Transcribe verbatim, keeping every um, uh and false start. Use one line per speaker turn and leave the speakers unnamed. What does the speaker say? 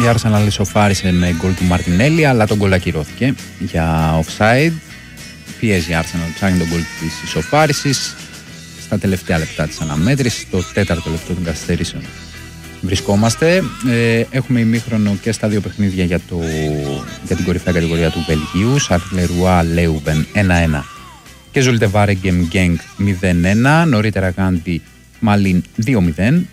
Η Arsenal ισοφάρισε με γκολ του Μαρτινέλη, αλλά τον γκολ ακυρώθηκε για offside. Πιέζει η Arsenal, ψάχνει τον γκολ της ισοφάρισης στα τελευταία λεπτά της αναμέτρησης, το τέταρτο λεπτό των καθυστερήσεων. Βρισκόμαστε, ε, έχουμε ημίχρονο και στα δύο παιχνίδια για, το, για την κορυφαία κατηγορία του Βελγίου. Σαρλερουά Λέουβεν ένα ένα και Ζουλτεβάρεγκεμ Γκένγκ μηδέν ένα. Νωρίτερα Γάντι Μαλίν δύο μηδέν.